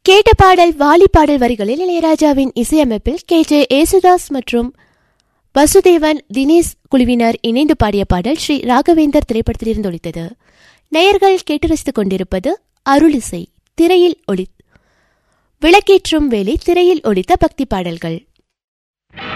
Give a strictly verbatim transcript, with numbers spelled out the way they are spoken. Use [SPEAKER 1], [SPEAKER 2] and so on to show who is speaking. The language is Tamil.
[SPEAKER 1] கேட்ட பாடல் வாலி பாடல் வரிகளில் இளையராஜாவின் இசையமைப்பில் கே ஜே ஏசுதாஸ் மற்றும் வசுதேவன் தினேஷ் குழுவினர் இணைந்து பாடிய பாடல் ஸ்ரீ ராகவேந்தர் திரைப்படத்திலிருந்து ஒலித்தது. நேயர்கள் கேட்டு ரசித்துக் கொண்டிருப்பது அருளிசை. திரையில் ஒளி விளக்கேற்றும் வேலை திரையில் ஒலித்த பக்தி பாடல்கள்.